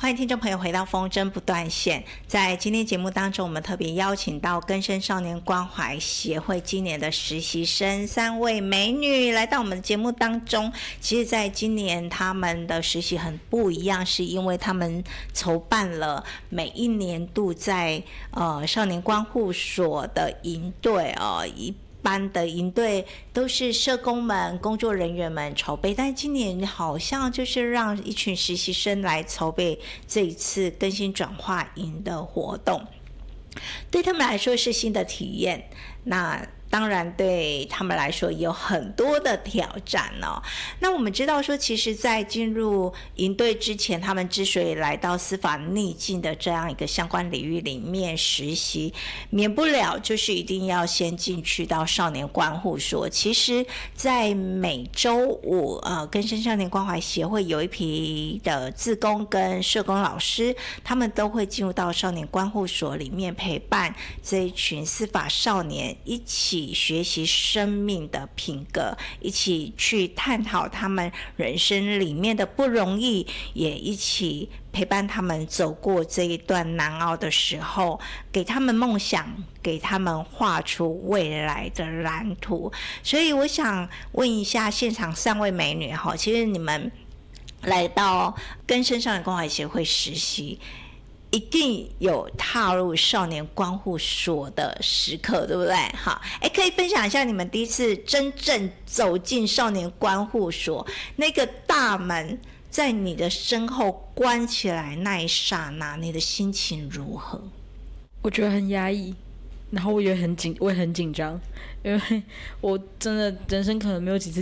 欢迎听众朋友回到风筝不断线。在今天节目当中，我们特别邀请到更生少年关怀协会今年的实习生3位美女来到我们的节目当中。其实在今年他们的实习很不一样，是因为他们筹办了每一年度在少年关护所的营队一般的营队都是社工们、工作人员们筹备，但今年好像就是让一群实习生来筹备这一次更新转化营的活动，对他们来说是新的体验，那当然对他们来说也有很多的挑战哦。那我们知道说，其实在进入营队之前，他们之所以来到司法逆境的这样一个相关领域里面实习，免不了就是一定要先进去到少年关护所。其实在每周五更生少年关怀协会有一批的志工跟社工老师，他们都会进入到少年关护所里面陪伴这一群司法少年一起学习生命的品格，一起去探讨他们人生里面的不容易，也一起陪伴他们走过这一段难熬的时候，给他们梦想，给他们画出未来的蓝图。所以我想问一下现场3位美女，其实你们来到更生少年关怀协会实习，一定有踏入少年关护所的时刻，对不对？可以分享一下你们第一次真正走进少年关护所，那个大门在你的身后关起来那一刹那，你的心情如何？ 我觉得很压抑，然后我也很紧张，因为我真的人生可能没有几次